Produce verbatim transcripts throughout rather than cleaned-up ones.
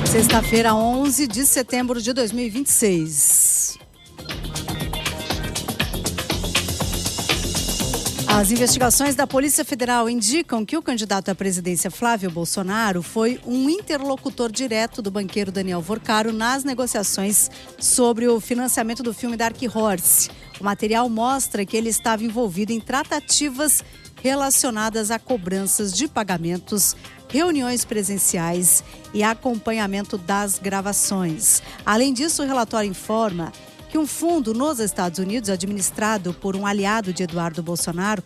Sexta-feira, onze de setembro de dois mil e vinte e seis. As investigações da Polícia Federal indicam que o candidato à presidência Flávio Bolsonaro foi um interlocutor direto do banqueiro Daniel Vorcaro nas negociações sobre o financiamento do filme Dark Horse. O material mostra que ele estava envolvido em tratativas relacionadas a cobranças de pagamentos, reuniões presenciais e acompanhamento das gravações. Além disso, o relatório informa que um fundo nos Estados Unidos, administrado por um aliado de Eduardo Bolsonaro,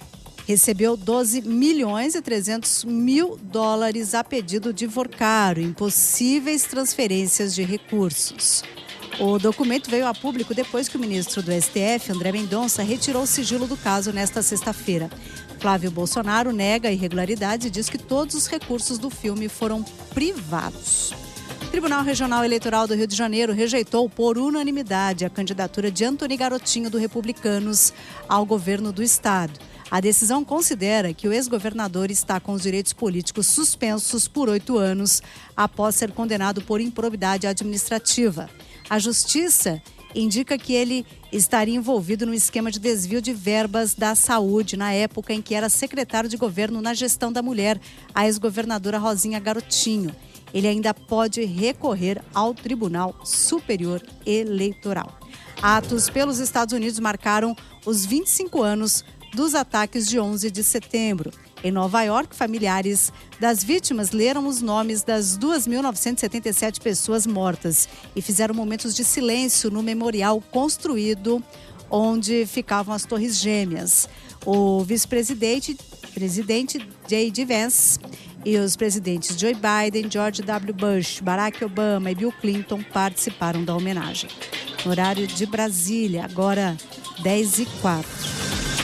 recebeu doze milhões e trezentos mil dólares a pedido de Vorcaro em possíveis transferências de recursos. O documento veio a público depois que o ministro do S T F, André Mendonça, retirou o sigilo do caso nesta sexta-feira. Flávio Bolsonaro nega a irregularidade e diz que todos os recursos do filme foram privados. O Tribunal Regional Eleitoral do Rio de Janeiro rejeitou por unanimidade a candidatura de Antony Garotinho, do Republicanos, ao governo do estado. A decisão considera que o ex-governador está com os direitos políticos suspensos por oito anos após ser condenado por improbidade administrativa. A Justiça indica que ele estaria envolvido no esquema de desvio de verbas da saúde na época em que era secretário de governo na gestão da mulher, a ex-governadora Rosinha Garotinho. Ele ainda pode recorrer ao Tribunal Superior Eleitoral. Atos pelos Estados Unidos marcaram os vinte e cinco anos dos ataques de onze de setembro. Em Nova York, familiares das vítimas leram os nomes das duas mil novecentas e setenta e sete pessoas mortas e fizeram momentos de silêncio no memorial construído onde ficavam as Torres Gêmeas. O vice-presidente presidente J D Vance e os presidentes Joe Biden, George W. Bush, Barack Obama e Bill Clinton participaram da homenagem. No horário de Brasília, agora dez e quatro.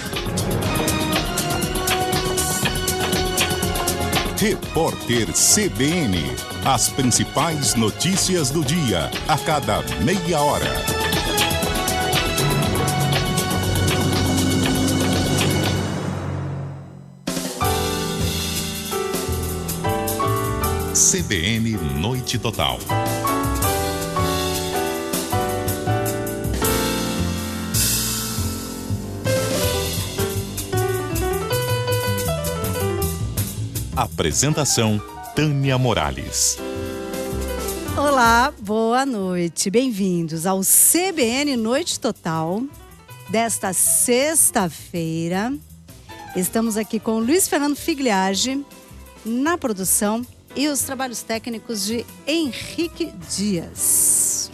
Repórter C B N. As principais notícias do dia, a cada meia hora. C B N Noite Total. Apresentação: Tânia Morales. Olá, boa noite. Bem-vindos ao C B N Noite Total desta sexta-feira. Estamos aqui com o Luiz Fernando Figliage na produção e os trabalhos técnicos de Henrique Dias.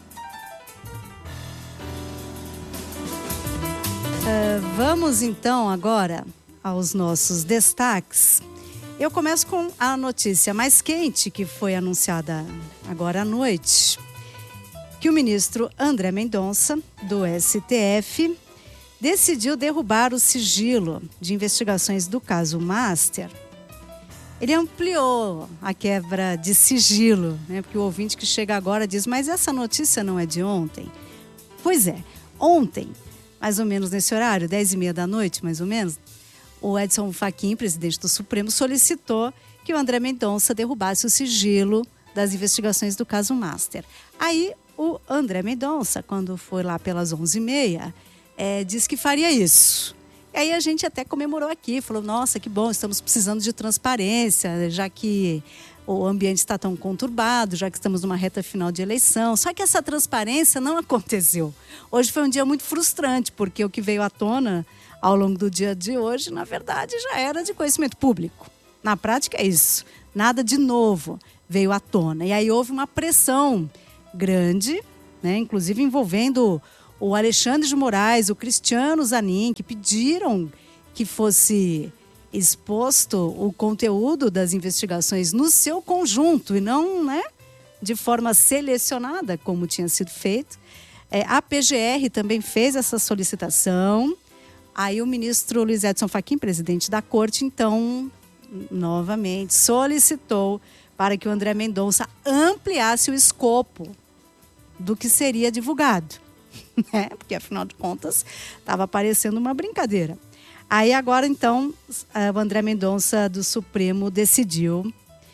Uh, vamos então agora aos nossos destaques. Eu começo com a notícia mais quente que foi anunciada agora à noite, que o ministro André Mendonça, do S T F, decidiu derrubar o sigilo de investigações do caso Master. Ele ampliou a quebra de sigilo, né? Porque o ouvinte que chega agora diz, mas essa notícia não é de ontem? Pois é, ontem, mais ou menos nesse horário, dez e meia da noite, mais ou menos, o Edson Fachin, presidente do Supremo, solicitou que o André Mendonça derrubasse o sigilo das investigações do caso Master. Aí o André Mendonça, quando foi lá pelas onze e meia, é, disse que faria isso. E aí a gente até comemorou aqui, falou, nossa, que bom, estamos precisando de transparência, já que o ambiente está tão conturbado, já que estamos numa reta final de eleição. Só que essa transparência não aconteceu. Hoje foi um dia muito frustrante, porque o que veio à tona ao longo do dia de hoje, na verdade, já era de conhecimento público. Na prática é isso. Nada de novo veio à tona. E aí houve uma pressão grande, né, inclusive envolvendo o Alexandre de Moraes, o Cristiano Zanin, que pediram que fosse exposto o conteúdo das investigações no seu conjunto e não, né, de forma selecionada, como tinha sido feito. É, a P G R também fez essa solicitação. Aí o ministro Luiz Edson Fachin, presidente da corte, então, novamente, solicitou para que o André Mendonça ampliasse o escopo do que seria divulgado. Né? Porque, afinal de contas, estava parecendo uma brincadeira. Aí agora, então, o André Mendonça do Supremo decidiu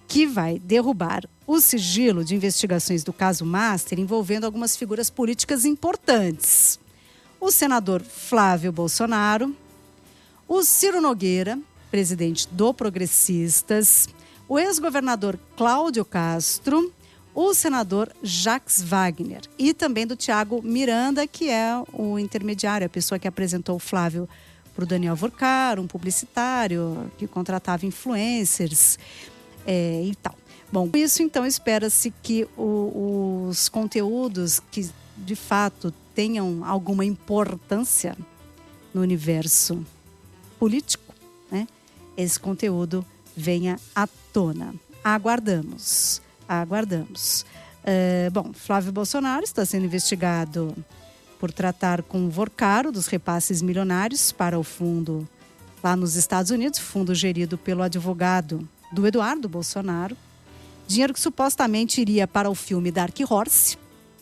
que vai derrubar o sigilo de investigações do caso Master envolvendo algumas figuras políticas importantes. O senador Flávio Bolsonaro, o Ciro Nogueira, presidente do Progressistas, o ex-governador Cláudio Castro, o senador Jacques Wagner e também do Thiago Miranda, que é o intermediário, a pessoa que apresentou o Flávio para o Daniel Vorcaro, um publicitário que contratava influencers é, e tal. Bom, com isso então espera-se que o, os conteúdos que de fato tenham alguma importância no universo político, né, esse conteúdo venha à tona. Aguardamos. Aguardamos. Uh, bom, Flávio Bolsonaro está sendo investigado por tratar com o Vorcaro dos repasses milionários para o fundo lá nos Estados Unidos, fundo gerido pelo advogado do Eduardo Bolsonaro. Dinheiro que supostamente iria para o filme Dark Horse,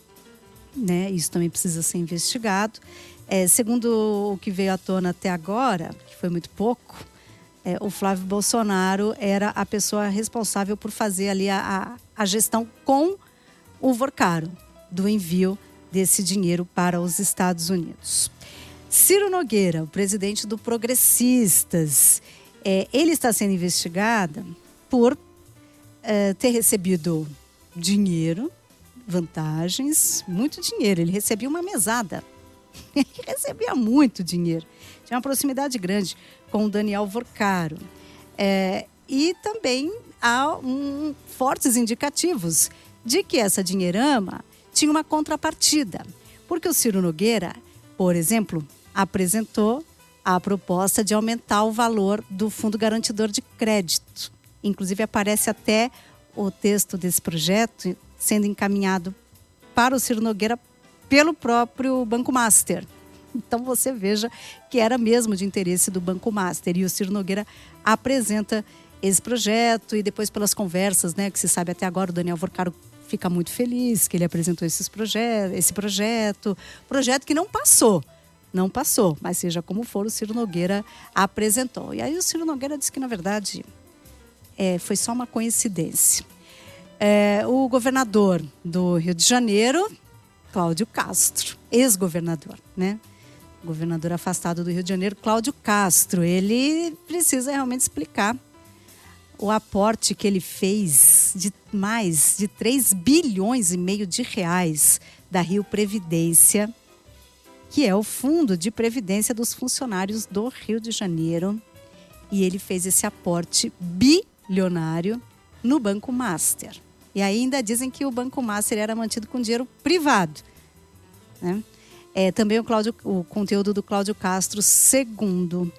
né? Isso também precisa ser investigado. É, segundo o que veio à tona até agora, que foi muito pouco, É, o Flávio Bolsonaro era a pessoa responsável por fazer ali a, a, a gestão com o Vorcaro do envio desse dinheiro para os Estados Unidos. Ciro Nogueira, o presidente do Progressistas, é, ele está sendo investigado por é, ter recebido dinheiro, vantagens, muito dinheiro. Ele recebia uma mesada. Ele recebia muito dinheiro. Tinha uma proximidade grande com o Daniel Vorcaro. É, e também há um, fortes indicativos de que essa dinheirama tinha uma contrapartida. Porque o Ciro Nogueira, por exemplo, apresentou a proposta de aumentar o valor do Fundo Garantidor de Crédito. Inclusive aparece até o texto desse projeto sendo encaminhado para o Ciro Nogueira pelo próprio Banco Master. Então você veja que era mesmo de interesse do Banco Master. E o Ciro Nogueira apresenta esse projeto e depois pelas conversas, né, que se sabe até agora, o Daniel Vorcaro fica muito feliz que ele apresentou esses proje- esse projeto. Projeto que não passou, não passou, mas seja como for, o Ciro Nogueira apresentou. E aí o Ciro Nogueira disse que, na verdade, é, foi só uma coincidência. É, o governador do Rio de Janeiro, Cláudio Castro, ex-governador, né? Governador afastado do Rio de Janeiro, Cláudio Castro, ele precisa realmente explicar o aporte que ele fez de mais de três bilhões e meio de reais da Rio Previdência, que é o fundo de previdência dos funcionários do Rio de Janeiro. E ele fez esse aporte bilionário no Banco Master. E ainda dizem que o Banco Master era mantido com dinheiro privado, né? É, também o, Cláudio, o conteúdo do Cláudio Castro, segundo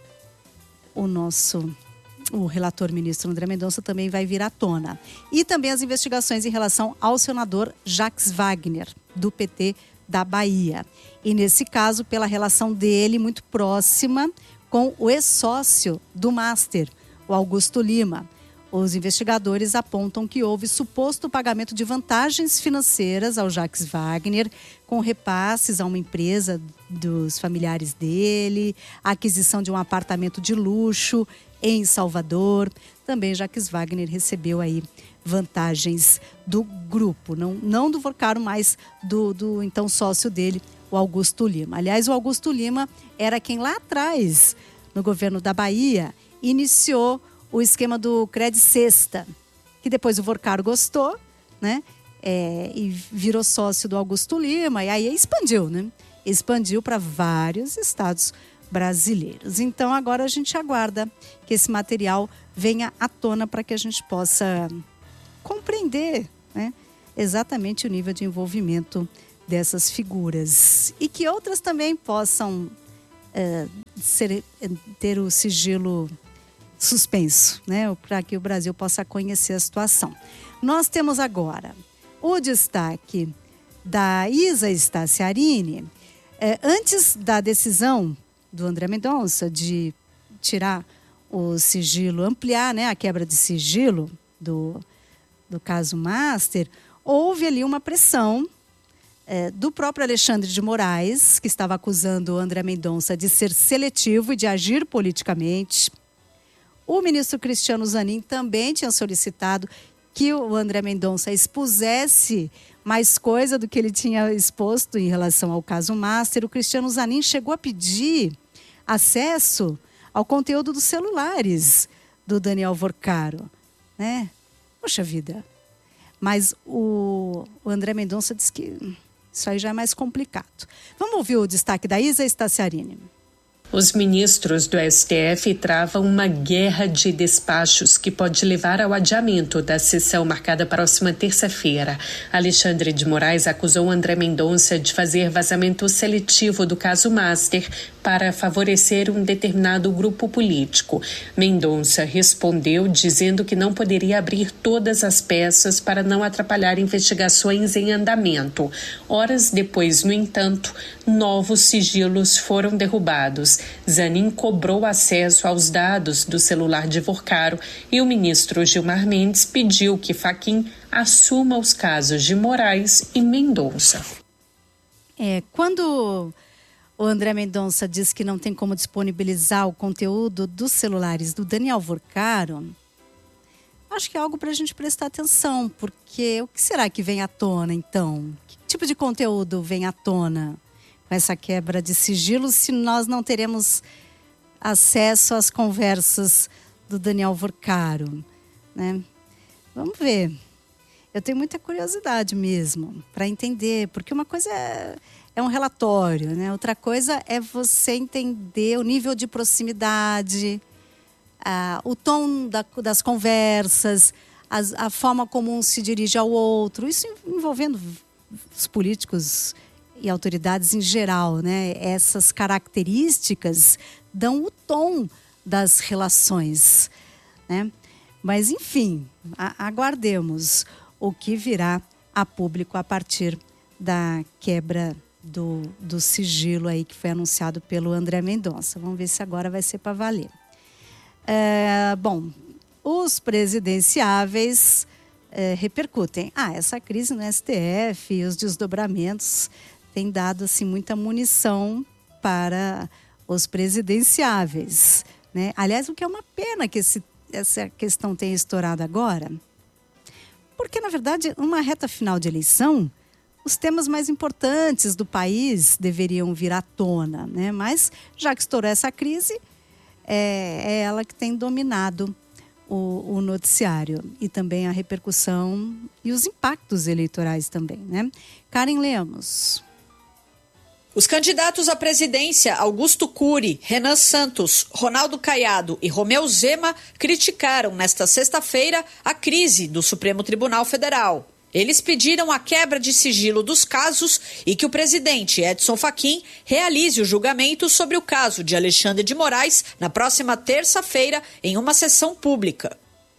o nosso o relator ministro André Mendonça, também vai vir à tona. E também as investigações em relação ao senador Jacques Wagner, do P T da Bahia. E nesse caso, pela relação dele muito próxima com o ex-sócio do Master, o Augusto Lima. Os investigadores apontam que houve suposto pagamento de vantagens financeiras ao Jacques Wagner, com repasses a uma empresa dos familiares dele, a aquisição de um apartamento de luxo em Salvador. Também Jacques Wagner recebeu aí vantagens do grupo, não, não do Vorcaro, mas do, do então sócio dele, o Augusto Lima. Aliás, o Augusto Lima era quem lá atrás, no governo da Bahia, iniciou o esquema do Credit Sexta, que depois o Vorcaro gostou, né? É, e virou sócio do Augusto Lima, e aí expandiu, né? Expandiu para vários estados brasileiros. Então agora a gente aguarda que esse material venha à tona para que a gente possa compreender, né, exatamente o nível de envolvimento dessas figuras. E que outras também possam é, ser, ter o sigilo suspenso, né, para que o Brasil possa conhecer a situação. Nós temos agora o destaque da Isa Staciarini. É, antes da decisão do André Mendonça de tirar o sigilo, ampliar, né, a quebra de sigilo do, do caso Master, houve ali uma pressão é, do próprio Alexandre de Moraes, que estava acusando o André Mendonça de ser seletivo e de agir politicamente. O ministro Cristiano Zanin também tinha solicitado que o André Mendonça expusesse mais coisa do que ele tinha exposto em relação ao caso Master, o Cristiano Zanin chegou a pedir acesso ao conteúdo dos celulares do Daniel Vorcaro, né? Poxa vida. Mas o, o André Mendonça disse que isso aí já é mais complicado. Vamos ouvir o destaque da Isa Staciarini. Os ministros do S T F travam uma guerra de despachos que pode levar ao adiamento da sessão marcada para a próxima terça-feira. Alexandre de Moraes acusou André Mendonça de fazer vazamento seletivo do caso Master para favorecer um determinado grupo político. Mendonça respondeu dizendo que não poderia abrir todas as peças para não atrapalhar investigações em andamento. Horas depois, no entanto, novos sigilos foram derrubados. Zanin cobrou acesso aos dados do celular de Vorcaro e o ministro Gilmar Mendes pediu que Fachin assuma os casos de Moraes e Mendonça. É, quando o André Mendonça diz que não tem como disponibilizar o conteúdo dos celulares do Daniel Vorcaro, acho que é algo para a gente prestar atenção, porque o que será que vem à tona, então? Que tipo de conteúdo vem à tona com essa quebra de sigilo, se nós não teremos acesso às conversas do Daniel Vorcaro, né? Vamos ver. Eu tenho muita curiosidade mesmo para entender, porque uma coisa é, é um relatório, né? Outra coisa é você entender o nível de proximidade, a, o tom da, das conversas, as, a forma como um se dirige ao outro, isso envolvendo os políticos e autoridades em geral, né? Essas características dão o tom das relações, né? Mas, enfim, a- aguardemos o que virá a público a partir da quebra do, do sigilo aí que foi anunciado pelo André Mendonça. Vamos ver se agora vai ser para valer. É, bom, os presidenciáveis é, repercutem. Ah, essa crise no S T F e os desdobramentos tem dado assim, muita munição para os presidenciáveis, né? Aliás, o que é uma pena que esse, essa questão tenha estourado agora, porque, na verdade, numa reta final de eleição, os temas mais importantes do país deveriam vir à tona, né? Mas, já que estourou essa crise, é, é ela que tem dominado o, o noticiário e também a repercussão e os impactos eleitorais também, né? Karen Lemos. Os candidatos à presidência Augusto Cury, Renan Santos, Ronaldo Caiado e Romeu Zema criticaram nesta sexta-feira a crise do Supremo Tribunal Federal. Eles pediram a quebra de sigilo dos casos e que o presidente Edson Fachin realize o julgamento sobre o caso de Alexandre de Moraes na próxima terça-feira em uma sessão pública.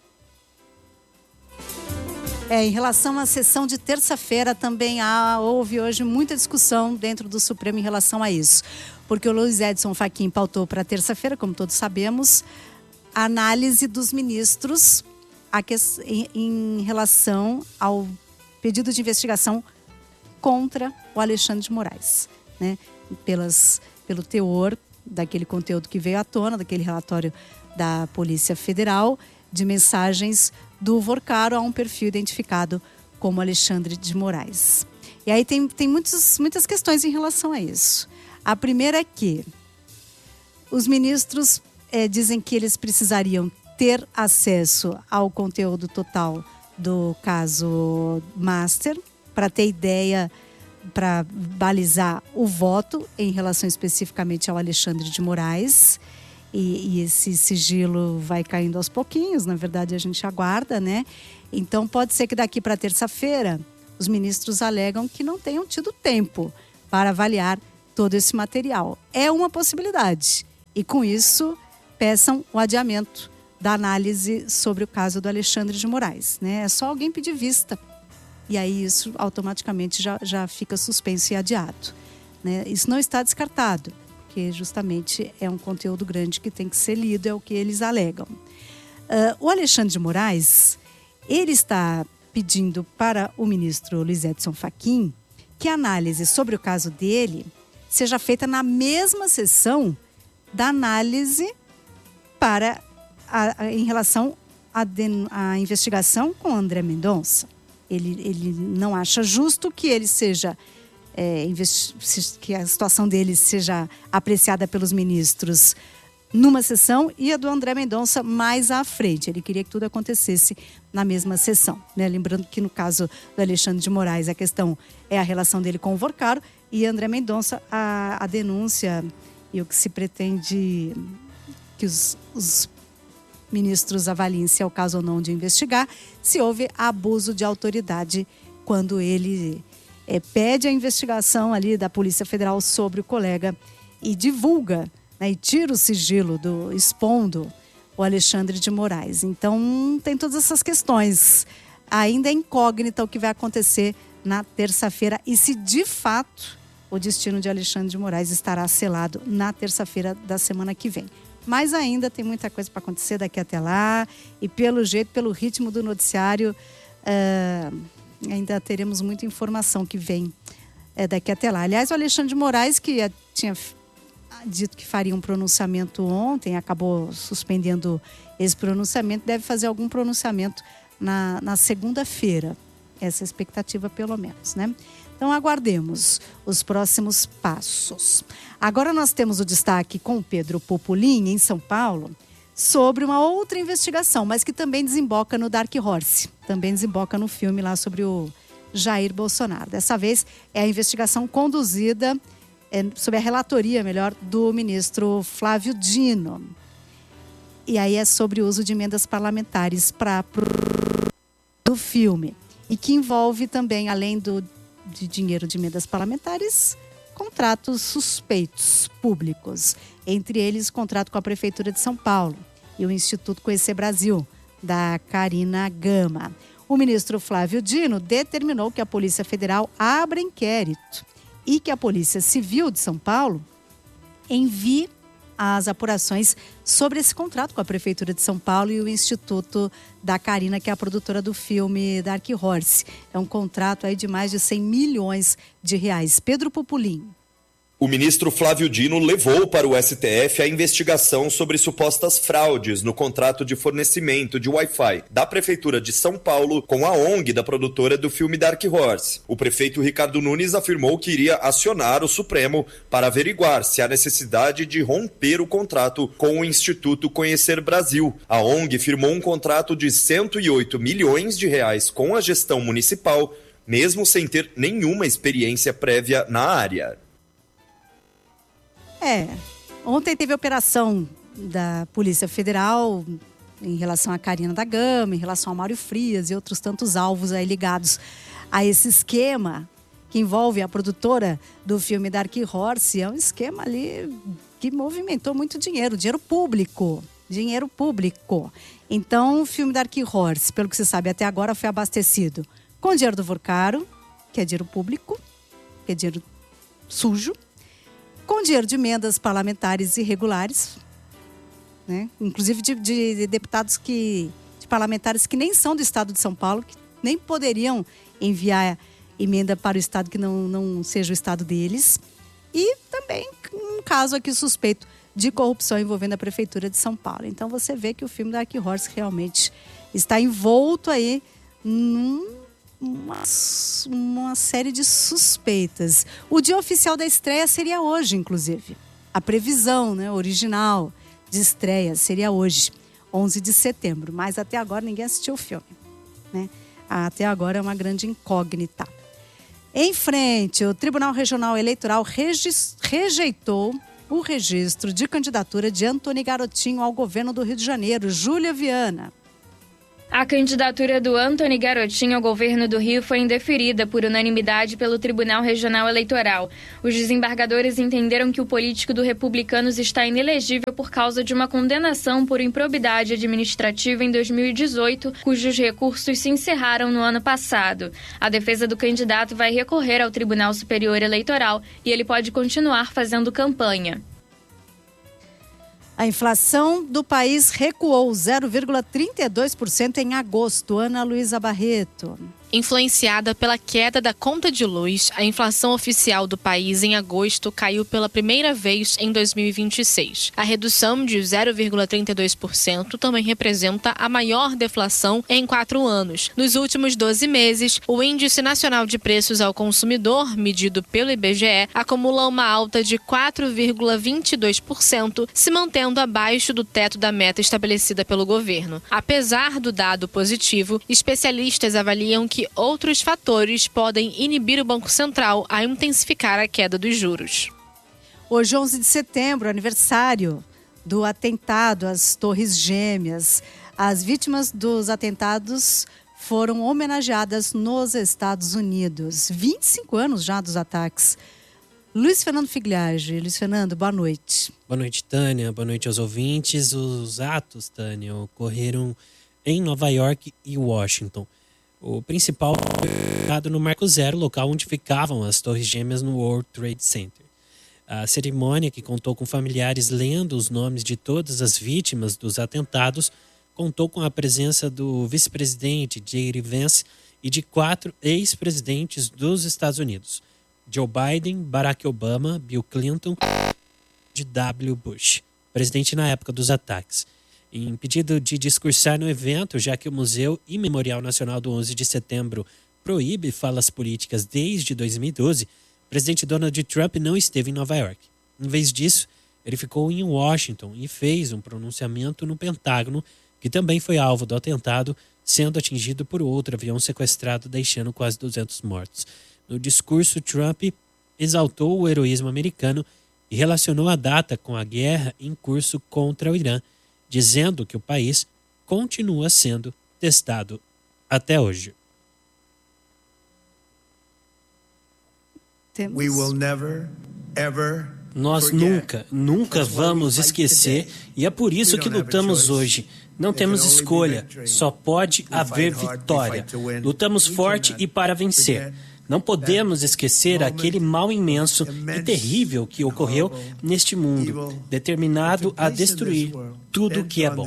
É, em relação à sessão de terça-feira, também há, houve hoje muita discussão dentro do Supremo em relação a isso. Porque o Luiz Edson Fachin pautou para terça-feira, como todos sabemos, a análise dos ministros a que, em, em relação ao pedido de investigação contra o Alexandre de Moraes, né? Pelas, pelo teor daquele conteúdo que veio à tona, daquele relatório da Polícia Federal, de mensagens do Vorcaro a um perfil identificado como Alexandre de Moraes. E aí tem, tem muitos, muitas questões em relação a isso. A primeira é que os ministros é, dizem que eles precisariam ter acesso ao conteúdo total do caso Master para ter ideia, para balizar o voto em relação especificamente ao Alexandre de Moraes. E, e esse sigilo vai caindo aos pouquinhos, na verdade a gente aguarda, né? Então pode ser que daqui para terça-feira os ministros alegam que não tenham tido tempo para avaliar todo esse material. É uma possibilidade. E com isso peçam o adiamento da análise sobre o caso do Alexandre de Moraes, né? É só alguém pedir vista. E aí isso automaticamente já, já fica suspenso e adiado, né? Isso não está descartado, porque justamente é um conteúdo grande que tem que ser lido, é o que eles alegam. Uh, o Alexandre de Moraes, ele está pedindo para o ministro Luiz Edson Fachin que a análise sobre o caso dele seja feita na mesma sessão da análise para a, a, em relação a, den- a investigação com André Mendonça. Ele, ele não acha justo que ele seja, é, investi- que a situação dele seja apreciada pelos ministros numa sessão e a do André Mendonça mais à frente. Ele queria que tudo acontecesse na mesma sessão, né? Lembrando que no caso do Alexandre de Moraes, a questão é a relação dele com o Vorcaro, e André Mendonça, a, a denúncia e o que se pretende que os, os ministros avaliem se é o caso ou não de investigar, se houve abuso de autoridade quando ele é, pede a investigação ali da Polícia Federal sobre o colega e divulga, né, e tira o sigilo do expondo o Alexandre de Moraes. Então tem todas essas questões. Ainda é incógnita o que vai acontecer na terça-feira e se de fato o destino de Alexandre de Moraes estará selado na terça-feira da semana que vem. Mas ainda tem muita coisa para acontecer daqui até lá e pelo jeito, pelo ritmo do noticiário, uh, ainda teremos muita informação que vem uh, daqui até lá. Aliás, o Alexandre de Moraes, que uh, tinha dito que faria um pronunciamento ontem, acabou suspendendo esse pronunciamento, deve fazer algum pronunciamento na, na segunda-feira. Essa é a expectativa, pelo menos, né? Então, aguardemos os próximos passos. Agora nós temos o destaque com o Pedro Popolin, em São Paulo, sobre uma outra investigação, mas que também desemboca no Dark Horse. Também desemboca no filme lá sobre o Jair Bolsonaro. Dessa vez é a investigação conduzida, é, sob a relatoria, melhor, do ministro Flávio Dino. E aí é sobre o uso de emendas parlamentares para do filme. E que envolve também, além do, de dinheiro de emendas parlamentares, contratos suspeitos públicos. Entre eles, contrato com a Prefeitura de São Paulo e o Instituto Conhecer Brasil, da Karina Gama. O ministro Flávio Dino determinou que a Polícia Federal abra inquérito e que a Polícia Civil de São Paulo envie as apurações sobre esse contrato com a Prefeitura de São Paulo e o Instituto da Karina, que é a produtora do filme Dark Horse. É um contrato aí de mais de cem milhões de reais. Pedro Popolin. O ministro Flávio Dino levou para o S T F a investigação sobre supostas fraudes no contrato de fornecimento de Wi-Fi da Prefeitura de São Paulo com a O N G da produtora do filme Dark Horse. O prefeito Ricardo Nunes afirmou que iria acionar o Supremo para averiguar se há necessidade de romper o contrato com o Instituto Conhecer Brasil. A O N G firmou um contrato de cento e oito milhões de reais com a gestão municipal, mesmo sem ter nenhuma experiência prévia na área. É, ontem teve a operação da Polícia Federal em relação a Karina da Gama, em relação a Mário Frias e outros tantos alvos aí ligados a esse esquema que envolve a produtora do filme Dark Horse. É um esquema ali que movimentou muito dinheiro, dinheiro público, dinheiro público. Então, o filme Dark Horse, pelo que se sabe até agora, foi abastecido com dinheiro do Vorcaro, que é dinheiro público, que é dinheiro sujo, com dinheiro de emendas parlamentares irregulares, né? Inclusive de, de deputados que, de parlamentares que nem são do estado de São Paulo, que nem poderiam enviar emenda para o estado que não, não seja o estado deles. E também um caso aqui suspeito de corrupção envolvendo a Prefeitura de São Paulo. Então você vê que o filme Dark Horse realmente está envolto aí num Uma, uma série de suspeitas. O dia oficial da estreia seria hoje, inclusive. A previsão, né, original de estreia seria hoje, onze de setembro. Mas até agora ninguém assistiu o filme, né? Até agora é uma grande incógnita. Em frente, o Tribunal Regional Eleitoral regis, rejeitou o registro de candidatura de Antony Garotinho ao governo do Rio de Janeiro. Júlia Viana. A candidatura do Antony Garotinho ao governo do Rio foi indeferida por unanimidade pelo Tribunal Regional Eleitoral. Os desembargadores entenderam que o político do Republicanos está inelegível por causa de uma condenação por improbidade administrativa em dois mil e dezoito, cujos recursos se encerraram no ano passado. A defesa do candidato vai recorrer ao Tribunal Superior Eleitoral e ele pode continuar fazendo campanha. A inflação do país recuou zero vírgula trinta e dois por cento em agosto. Ana Luísa Barreto. Influenciada pela queda da conta de luz, a inflação oficial do país em agosto caiu pela primeira vez em dois mil e vinte e seis. A redução de zero vírgula trinta e dois por cento também representa a maior deflação em quatro anos. Nos últimos doze meses, o Índice Nacional de Preços ao Consumidor, medido pelo I B G E, acumula uma alta de quatro vírgula vinte e dois por cento, se mantendo abaixo do teto da meta estabelecida pelo governo. Apesar do dado positivo, especialistas avaliam que outros fatores podem inibir o Banco Central a intensificar a queda dos juros. Hoje, onze de setembro, aniversário do atentado às Torres Gêmeas. As vítimas dos atentados foram homenageadas nos Estados Unidos. vinte e cinco anos já dos ataques. Luiz Fernando Figliage. Luiz Fernando, boa noite. Boa noite, Tânia. Boa noite aos ouvintes. Os atos, Tânia, ocorreram em Nova York e Washington. O principal foi no Marco Zero, local onde ficavam as Torres Gêmeas no World Trade Center. A cerimônia, que contou com familiares lendo os nomes de todas as vítimas dos atentados, contou com a presença do vice-presidente J D Vance e de quatro ex-presidentes dos Estados Unidos: Joe Biden, Barack Obama, Bill Clinton e W. Bush, presidente na época dos ataques. Em pedido de discursar no evento, já que o Museu e Memorial Nacional do onze de setembro proíbe falas políticas desde dois mil e doze, o presidente Donald Trump não esteve em Nova York. Em vez disso, ele ficou em Washington e fez um pronunciamento no Pentágono, que também foi alvo do atentado, sendo atingido por outro avião sequestrado, deixando quase duzentos mortos. No discurso, Trump exaltou o heroísmo americano e relacionou a data com a guerra em curso contra o Irã, dizendo que o país continua sendo testado até hoje. We will never, ever Nós nunca, nunca vamos esquecer, e é por isso que lutamos hoje. Não temos escolha, só pode haver vitória. Lutamos forte e para vencer. Não podemos esquecer aquele mal imenso e terrível que ocorreu neste mundo, determinado a destruir tudo que é bom.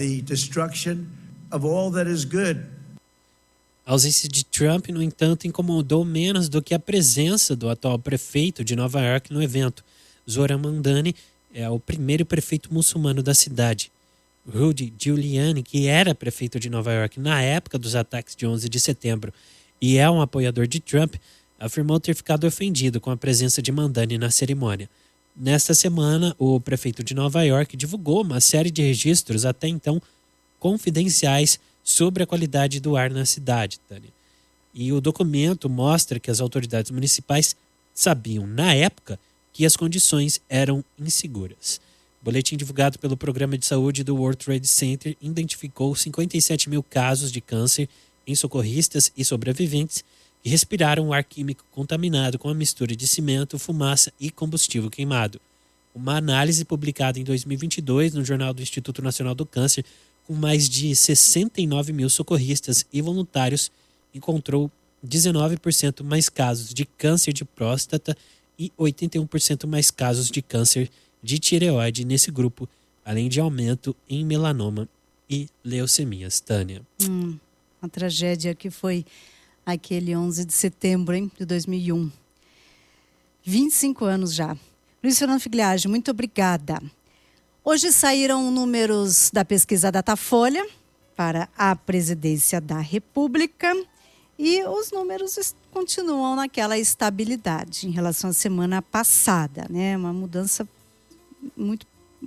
A ausência de Trump, no entanto, incomodou menos do que a presença do atual prefeito de Nova York no evento. Zohran Mamdani é o primeiro prefeito muçulmano da cidade. Rudy Giuliani, que era prefeito de Nova York na época dos ataques de onze de setembro e é um apoiador de Trump, afirmou ter ficado ofendido com a presença de Mamdani na cerimônia. Nesta semana, o prefeito de Nova York divulgou uma série de registros até então confidenciais sobre a qualidade do ar na cidade, Tânia. E o documento mostra que as autoridades municipais sabiam, na época, que as condições eram inseguras. O boletim divulgado pelo Programa de Saúde do World Trade Center identificou cinquenta e sete mil casos de câncer em socorristas e sobreviventes que respiraram o ar químico contaminado com a mistura de cimento, fumaça e combustível queimado. Uma análise publicada em dois mil e vinte e dois no Jornal do Instituto Nacional do Câncer, com mais de sessenta e nove mil socorristas e voluntários, encontrou dezenove por cento mais casos de câncer de próstata e oitenta e um por cento mais casos de câncer de tireoide nesse grupo, além de aumento em melanoma e leucemias. Tânia. Hum, uma tragédia que foi aquele onze de setembro, hein, de dois mil e um. vinte e cinco anos já. Luiz Fernando Figliage, muito obrigada. Hoje saíram números da pesquisa Datafolha para a presidência da República e os números continuam naquela estabilidade em relação à semana passada, né? Uma mudança muito...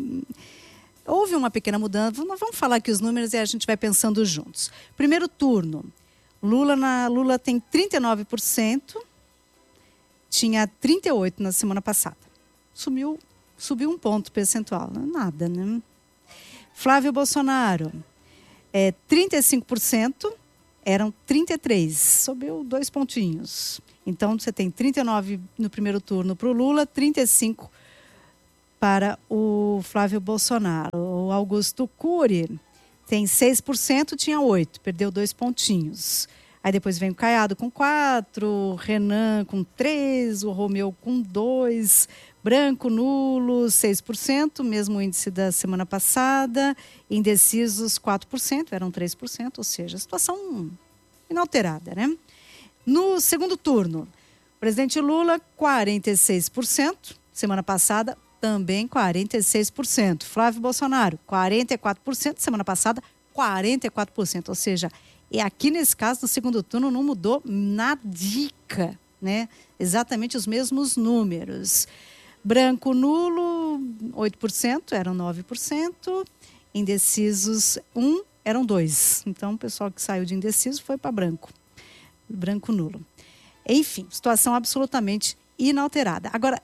Houve uma pequena mudança. Vamos falar aqui os números e a gente vai pensando juntos. Primeiro turno. Lula, na, Lula tem trinta e nove por cento, tinha trinta e oito por cento na semana passada. Subiu, subiu um ponto percentual, não é nada, né? Flávio Bolsonaro, é, trinta e cinco por cento, eram trinta e três por cento, subiu dois pontinhos. Então, você tem trinta e nove por cento no primeiro turno para o Lula, trinta e cinco por cento para o Flávio Bolsonaro. O Augusto Cury tem seis por cento, tinha oito por cento, perdeu dois pontinhos. Aí depois vem o Caiado com quatro, o Renan com três, o Romeu com dois, branco, nulo, seis por cento, mesmo índice da semana passada, indecisos quatro por cento, eram três por cento, ou seja, situação inalterada, né? No segundo turno, presidente Lula, quarenta e seis por cento. Semana passada, também quarenta e seis por cento. Flávio Bolsonaro, quarenta e quatro por cento. Semana passada, quarenta e quatro por cento. Ou seja, e aqui nesse caso, no segundo turno, não mudou nadica, né? Exatamente os mesmos números. Branco nulo, oito por cento, eram nove por cento. Indecisos, um, eram dois. Então, o pessoal que saiu de indeciso foi para branco. Branco nulo. Enfim, situação absolutamente inalterada. Agora,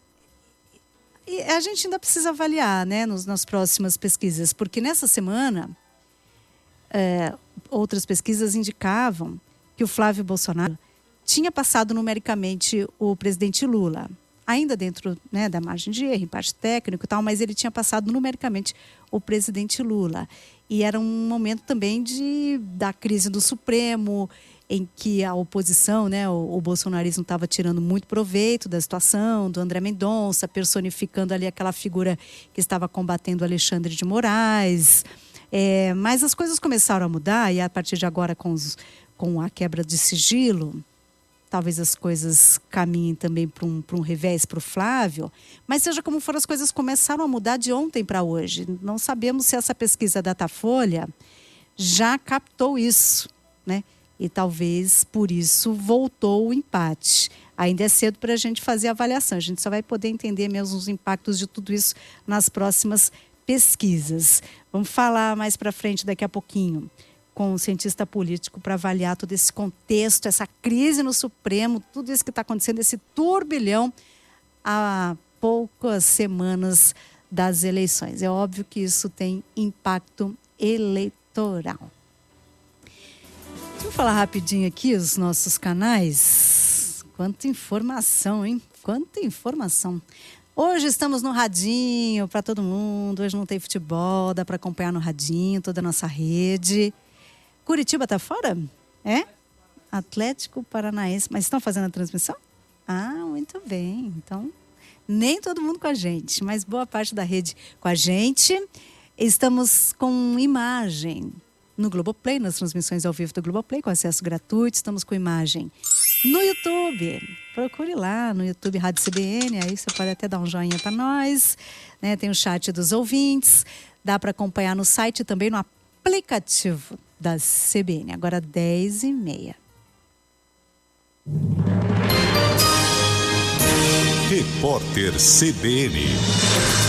a gente ainda precisa avaliar, né, nos, nas próximas pesquisas, porque nessa semana, é, outras pesquisas indicavam que o Flávio Bolsonaro tinha passado numericamente o presidente Lula, ainda dentro, né, da margem de erro, em parte técnico e tal, mas ele tinha passado numericamente o presidente Lula. E era um momento também de, da crise do Supremo, em que a oposição, né, o, o bolsonarismo estava tirando muito proveito da situação, do André Mendonça, personificando ali aquela figura que estava combatendo Alexandre de Moraes. É, mas as coisas começaram a mudar e a partir de agora com, os, com a quebra de sigilo, talvez as coisas caminhem também para um, para um revés para o Flávio, mas seja como for, as coisas começaram a mudar de ontem para hoje. Não sabemos se essa pesquisa Datafolha já captou isso, né? E talvez por isso voltou o empate. Ainda é cedo para a gente fazer a avaliação, a gente só vai poder entender mesmo os impactos de tudo isso nas próximas pesquisas. Vamos falar mais para frente daqui a pouquinho com um cientista político para avaliar todo esse contexto, essa crise no Supremo, tudo isso que está acontecendo, esse turbilhão há poucas semanas das eleições. É óbvio que isso tem impacto eleitoral. Deixa eu falar rapidinho aqui os nossos canais. Quanta informação, hein? Quanta informação. Hoje estamos no radinho para todo mundo. Hoje não tem futebol, dá para acompanhar no radinho, toda a nossa rede. Curitiba tá fora? É? Atlético Paranaense. Mas estão fazendo a transmissão? Ah, muito bem. Então, nem todo mundo com a gente, mas boa parte da rede com a gente. Estamos com imagem no Globoplay, nas transmissões ao vivo do Globoplay, com acesso gratuito. Estamos com imagem no YouTube. Procure lá no YouTube Rádio C B N, aí você pode até dar um joinha para nós, né? Tem o chat dos ouvintes, dá para acompanhar no site e também no aplicativo da C B N. Agora dez e meia. Repórter C B N.